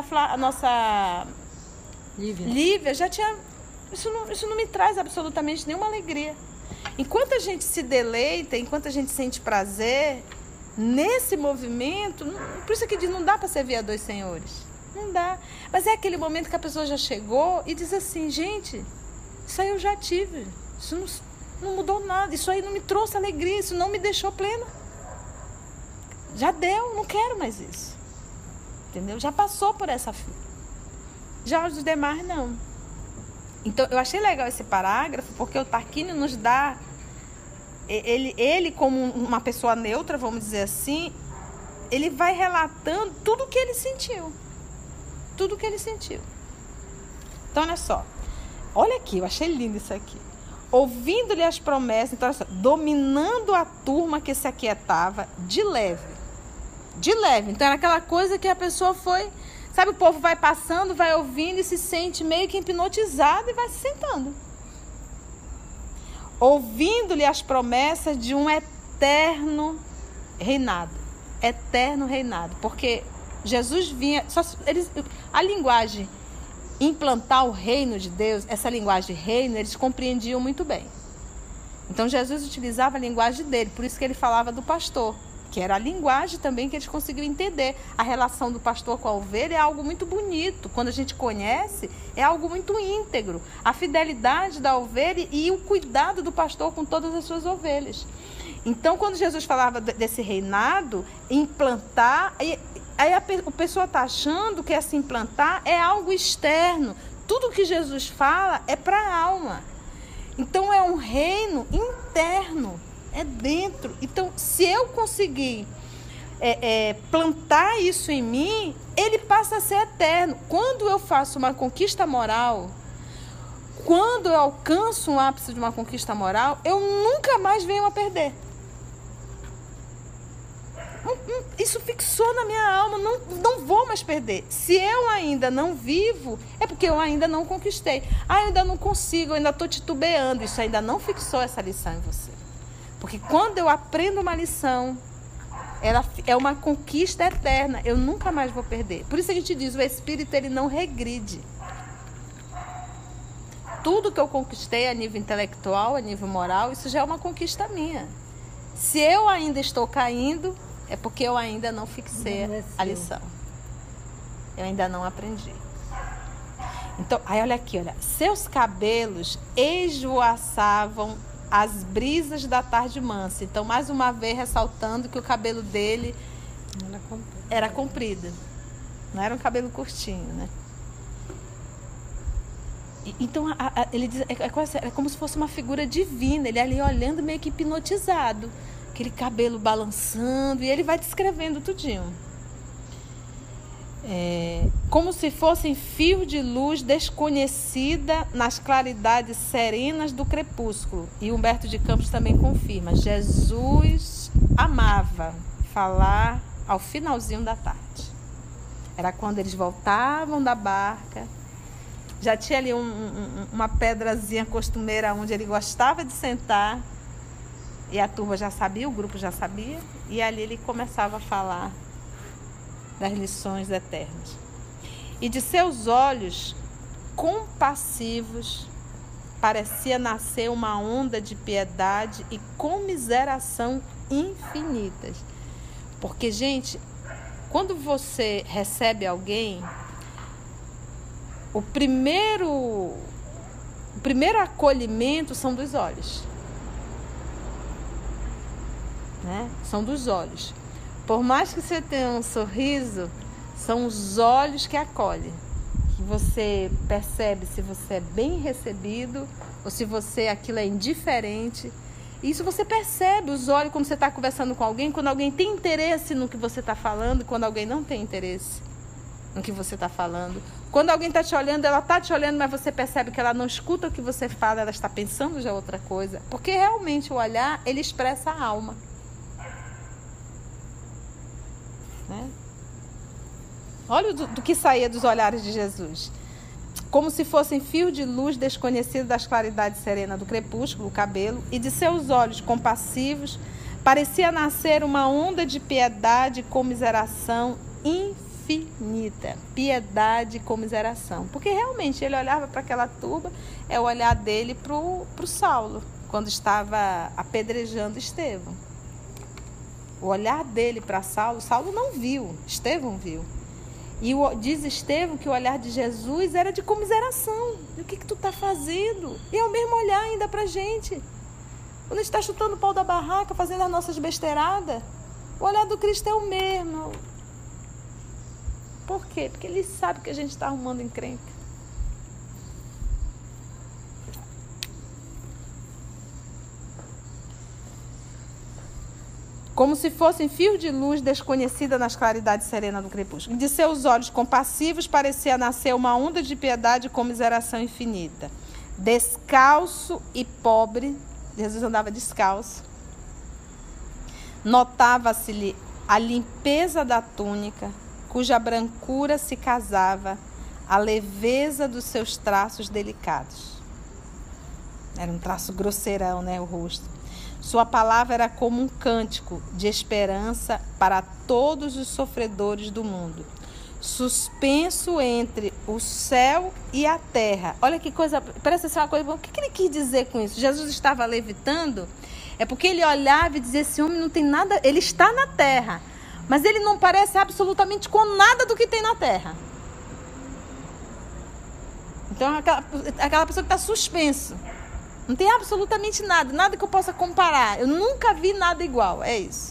Lívia já tinha... Isso não me traz absolutamente nenhuma alegria. Enquanto a gente se deleita, enquanto a gente sente prazer... Nesse movimento, por isso que diz, não dá para servir a dois senhores. Não dá. Mas é aquele momento que a pessoa já chegou e diz assim, gente, isso aí eu já tive. Isso não mudou nada. Isso aí não me trouxe alegria. Isso não me deixou plena. Já deu, não quero mais isso. Entendeu? Já passou por essa fila. Já os demais, não. Então, eu achei legal esse parágrafo, porque o Tarquínio nos dá... Ele como uma pessoa neutra, vamos dizer assim, ele vai relatando tudo o que ele sentiu. Tudo o que ele sentiu. Então, olha só. Olha aqui, eu achei lindo isso aqui. Ouvindo-lhe as promessas, então, olha só, dominando a turma que se aquietava de leve. De leve. Então, era aquela coisa que a pessoa foi... Sabe, o povo vai passando, vai ouvindo e se sente meio que hipnotizado e vai se sentando. Ouvindo-lhe as promessas de um eterno reinado. Eterno reinado. Porque Jesus vinha... a linguagem implantar o reino de Deus, essa linguagem de reino, eles compreendiam muito bem. Então Jesus utilizava a linguagem dele, por isso que ele falava do pastor, que era a linguagem também que eles conseguiam entender. A relação do pastor com a ovelha é algo muito bonito. Quando a gente conhece, é algo muito íntegro. A fidelidade da ovelha e o cuidado do pastor com todas as suas ovelhas. Então, quando Jesus falava desse reinado, implantar, aí a pessoa está achando que esse implantar é algo externo. Tudo que Jesus fala é para a alma. Então, é um reino interno, é dentro. Então, se eu conseguir plantar isso em mim, ele passa a ser eterno. Quando eu faço uma conquista moral, quando eu alcanço um ápice de uma conquista moral, eu nunca mais venho a perder. Isso fixou na minha alma, não vou mais perder. Se eu ainda não vivo, é porque eu ainda não conquistei. Eu ainda não consigo, eu ainda estou titubeando. Isso ainda não fixou essa lição em você. Porque quando eu aprendo uma lição, ela é uma conquista eterna. Eu nunca mais vou perder. Por isso a gente diz, o espírito ele não regride. Tudo que eu conquistei a nível intelectual, a nível moral, isso já é uma conquista minha. Se eu ainda estou caindo, é porque eu ainda não fixei a lição. Eu ainda não aprendi. Então, aí olha aqui, olha. Seus cabelos esvoaçavam as brisas da tarde mansa. Então, mais uma vez, ressaltando que o cabelo dele era comprido. Não era um cabelo curtinho, né? Então, ele diz, é como se fosse uma figura divina. Ele ali olhando meio que hipnotizado. Aquele cabelo balançando. E ele vai descrevendo tudinho. Como se fossem fio de luz desconhecida nas claridades serenas do crepúsculo. E Humberto de Campos também confirma. Jesus amava falar ao finalzinho da tarde. Era quando eles voltavam da barca. Já tinha ali uma pedrazinha costumeira onde ele gostava de sentar. E a turma já sabia, o grupo já sabia. E ali ele começava a falar das lições eternas. E de seus olhos compassivos parecia nascer uma onda de piedade e comiseração infinitas. Porque, gente, quando você recebe alguém, o primeiro acolhimento são dos olhos. Né? São dos olhos. Por mais que você tenha um sorriso, são os olhos que acolhem. Que você percebe se você é bem recebido ou se aquilo é indiferente. Isso você percebe, os olhos, quando você está conversando com alguém, quando alguém tem interesse no que você está falando, quando alguém não tem interesse no que você está falando. Quando alguém está te olhando, ela está te olhando, mas você percebe que ela não escuta o que você fala, ela está pensando já outra coisa. Porque realmente o olhar, ele expressa a alma. Né? Olha do que saía dos olhares de Jesus. Como se fossem fios de luz desconhecidos das claridades serenas do crepúsculo, o cabelo, e de seus olhos compassivos parecia nascer uma onda de piedade e comiseração infinita. Piedade e comiseração. Porque realmente ele olhava para aquela turba, é o olhar dele para o Saulo, quando estava apedrejando Estevão. O olhar dele para Saulo não viu, Estevão viu. E diz Estevão que o olhar de Jesus era de comiseração. E o que tu está fazendo? E é o mesmo olhar ainda para a gente. Quando a gente está chutando o pau da barraca, fazendo as nossas besteiradas, o olhar do Cristo é o mesmo. Por quê? Porque ele sabe que a gente está arrumando encrenca. Como se fossem fios de luz desconhecida nas claridades serenas do crepúsculo. De seus olhos compassivos parecia nascer uma onda de piedade e comiseração infinita. Descalço e pobre, Jesus andava descalço. Notava-se-lhe a limpeza da túnica, cuja brancura se casava, a leveza dos seus traços delicados. Era um traço grosseirão, né, o rosto. Sua palavra era como um cântico de esperança para todos os sofredores do mundo. suspenso entre o céu e a terra. Olha que coisa, parece ser uma coisa. O que ele quis dizer com isso? Jesus estava levitando, é porque ele olhava e dizia: esse homem não tem nada, ele está na terra, mas ele não parece absolutamente com nada do que tem na terra. Então, aquela pessoa que está suspenso. Não tem absolutamente nada, nada que eu possa comparar. Eu nunca vi nada igual, é isso.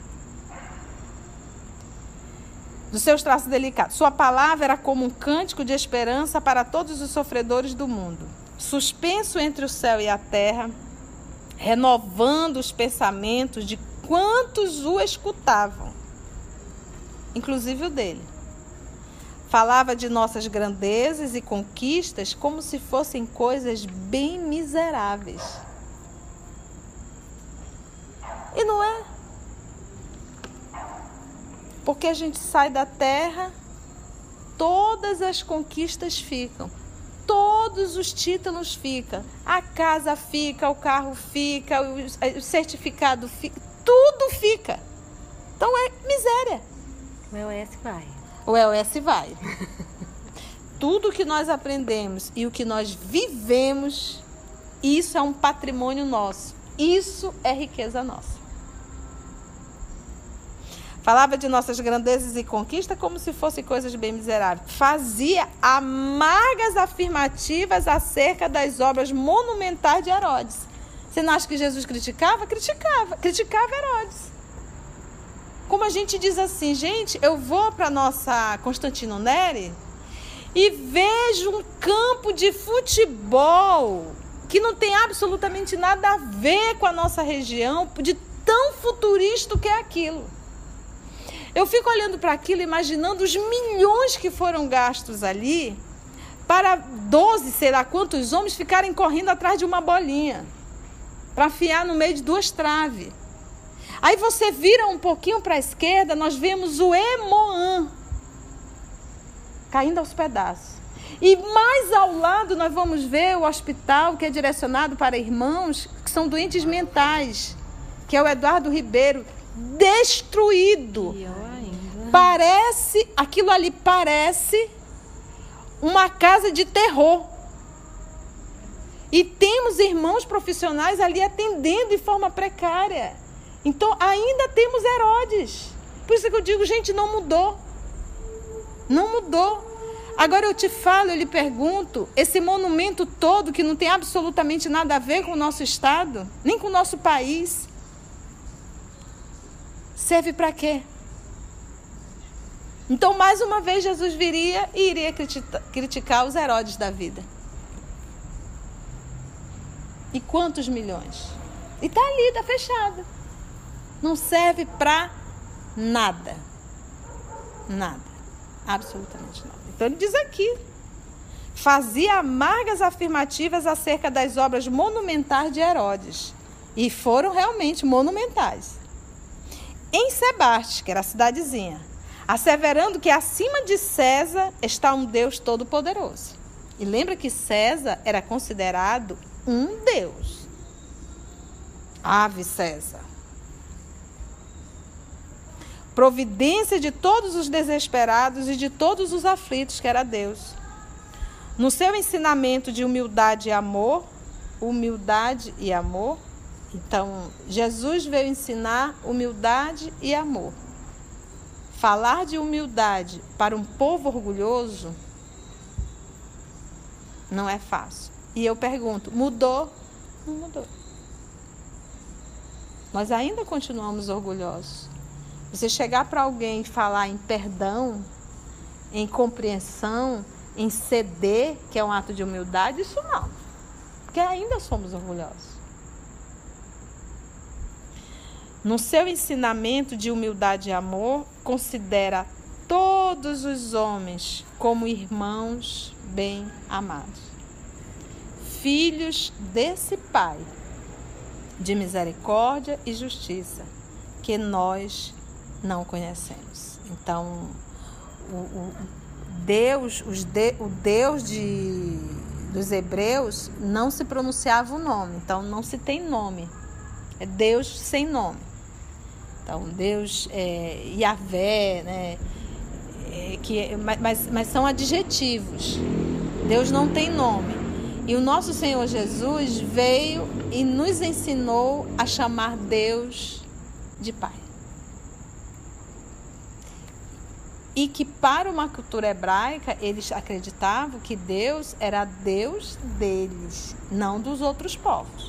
Dos seus traços delicados. Sua palavra era como um cântico de esperança para todos os sofredores do mundo. Suspenso entre o céu e a terra, renovando os pensamentos de quantos o escutavam, inclusive o dele. Falava de nossas grandezas e conquistas como se fossem coisas bem miseráveis. E não é? Porque a gente sai da terra, todas as conquistas ficam, todos os títulos ficam, a casa fica, o carro fica, o certificado fica, tudo fica. Então é miséria. O EOS vai. O EOS vai. Tudo que nós aprendemos e o que nós vivemos, isso é um patrimônio nosso. Isso é riqueza nossa. Falava de nossas grandezas e conquistas como se fossem coisas bem miseráveis. Fazia amargas afirmativas acerca das obras monumentais de Herodes. Você não acha que Jesus criticava? Criticava Herodes. Como a gente diz assim, gente, eu vou para a nossa Constantino Neri e vejo um campo de futebol que não tem absolutamente nada a ver com a nossa região, de tão futurista que é aquilo. Eu fico olhando para aquilo, imaginando os milhões que foram gastos ali para 12, sei lá quantos homens ficarem correndo atrás de uma bolinha para afiar no meio de 2 traves. Aí você vira um pouquinho para a esquerda, nós vemos o Emoã caindo aos pedaços. E mais ao lado nós vamos ver o hospital que é direcionado para irmãos que são doentes mentais, que é o Eduardo Ribeiro, destruído. Aquilo ali parece uma casa de terror. E temos irmãos profissionais ali atendendo de forma precária. Então ainda temos Herodes. Por isso que eu digo, gente, não mudou. Não mudou. Agora eu te falo, eu lhe pergunto, esse monumento todo que não tem absolutamente nada a ver com o nosso estado, nem com o nosso país, serve para quê? Então, mais uma vez, Jesus viria e iria criticar os Herodes da vida. E quantos milhões? E está ali, está fechado. Não serve para nada. Nada. Absolutamente nada. Então, ele diz aqui. Fazia amargas afirmativas acerca das obras monumentais de Herodes. E foram realmente monumentais. Em Sebaste, que era a cidadezinha, asseverando que acima de César está um Deus todo-poderoso. E lembra que César era considerado um Deus. Ave César. Providência de todos os desesperados e de todos os aflitos, que era Deus. No seu ensinamento de humildade e amor, então, Jesus veio ensinar humildade e amor. Falar de humildade para um povo orgulhoso não é fácil. E eu pergunto, mudou? Não mudou. Nós ainda continuamos orgulhosos. Você chegar para alguém e falar em perdão, em compreensão, em ceder, que é um ato de humildade, isso não. Porque ainda somos orgulhosos. No seu ensinamento de humildade e amor, considera todos os homens como irmãos bem amados, filhos desse Pai de misericórdia e justiça, que nós não conhecemos. Então, o Deus dos hebreus não se pronunciava o nome, então não se tem nome, é Deus sem nome. Então, Deus, Yahvé, né? mas são adjetivos. Deus não tem nome. E o nosso Senhor Jesus veio e nos ensinou a chamar Deus de Pai. E que para uma cultura hebraica, eles acreditavam que Deus era Deus deles, não dos outros povos.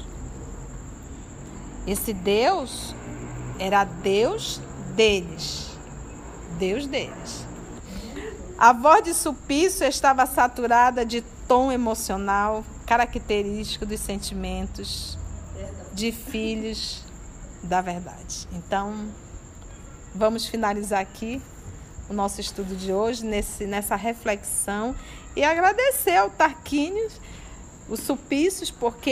Esse Deus era Deus deles. Deus deles. A voz de Sulpício estava saturada de tom emocional, característico dos sentimentos de filhos da verdade. Então, vamos finalizar aqui o nosso estudo de hoje, nessa reflexão, e agradecer ao Tarquínios, o Sulpícios, porque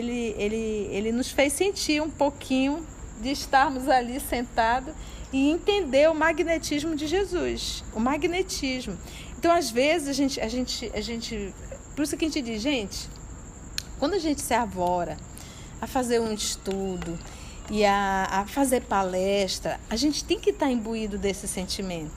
ele nos fez sentir um pouquinho de estarmos ali sentados e entender o magnetismo de Jesus, o magnetismo. Então, às vezes, a gente por isso que a gente diz, gente, quando a gente se arvora a fazer um estudo e a fazer palestra, a gente tem que estar imbuído desse sentimento.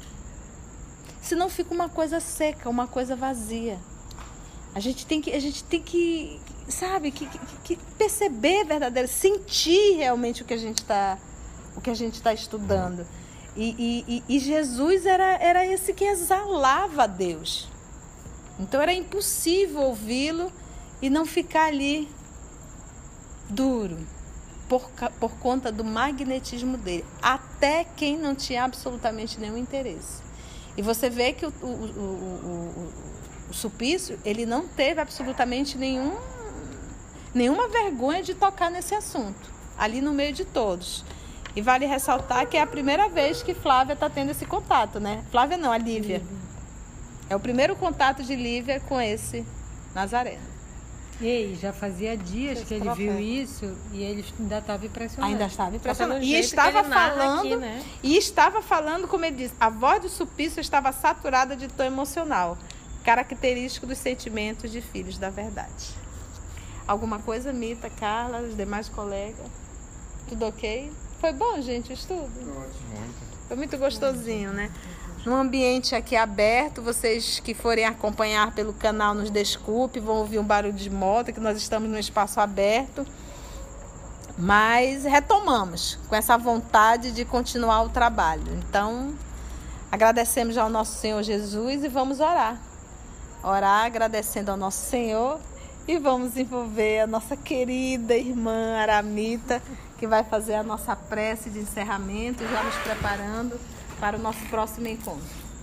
Senão fica uma coisa seca, uma coisa vazia. A gente tem que sabe, que perceber verdadeiro, sentir realmente o que a gente está estudando. E Jesus era esse que exalava a Deus. Então era impossível ouvi-lo e não ficar ali duro por conta do magnetismo dele. Até quem não tinha absolutamente nenhum interesse. E você vê que o Sulpício, ele não teve absolutamente nenhuma vergonha de tocar nesse assunto, ali no meio de todos. E vale ressaltar que é a primeira vez que Flávia está tendo esse contato, né? Flávia não, a Lívia. É o primeiro contato de Lívia com esse Nazareno. E já fazia dias que ele viu isso e ele ainda estava impressionado. Ainda estava impressionado. E estava falando, aqui, né? E estava falando, como ele disse, a voz do Sulpício estava saturada de tom emocional, característico dos sentimentos de filhos da verdade. Alguma coisa, Mita, Carla, os demais colegas? Tudo ok? Foi bom, gente, o estudo? Ótimo. Foi muito gostosinho, né? Num ambiente aqui aberto, vocês que forem acompanhar pelo canal nos desculpe, vão ouvir um barulho de moto, que nós estamos num espaço aberto. Mas retomamos com essa vontade de continuar o trabalho. Então, agradecemos ao nosso Senhor Jesus e vamos orar. Orar agradecendo ao nosso Senhor e vamos envolver a nossa querida irmã Aramita, que vai fazer a nossa prece de encerramento, já nos preparando para o nosso próximo encontro.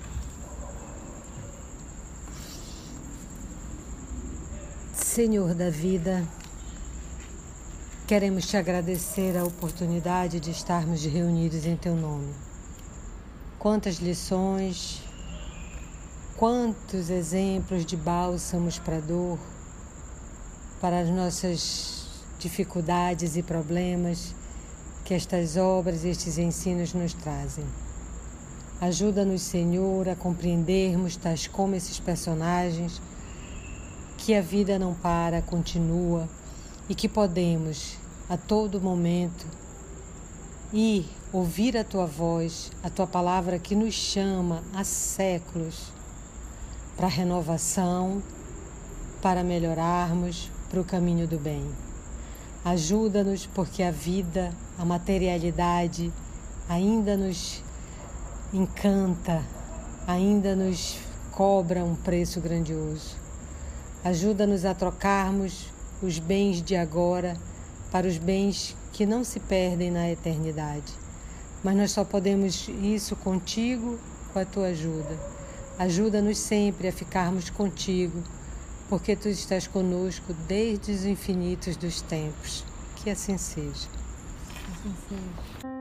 Senhor da vida, queremos te agradecer a oportunidade de estarmos reunidos em teu nome. Quantas lições, quantos exemplos de bálsamos para a dor, para as nossas dificuldades e problemas que estas obras e estes ensinos nos trazem. Ajuda-nos, Senhor, a compreendermos, tais como esses personagens, que a vida não para, continua e que podemos, a todo momento, ir ouvir a Tua voz, a Tua palavra que nos chama há séculos para a renovação, para melhorarmos, para o caminho do bem. Ajuda-nos porque a vida, a materialidade ainda nos encanta, ainda nos cobra um preço grandioso. Ajuda-nos a trocarmos os bens de agora para os bens que não se perdem na eternidade. Mas nós só podemos isso contigo, com a tua ajuda. Ajuda-nos sempre a ficarmos contigo, porque tu estás conosco desde os infinitos dos tempos. Que assim seja. Assim seja.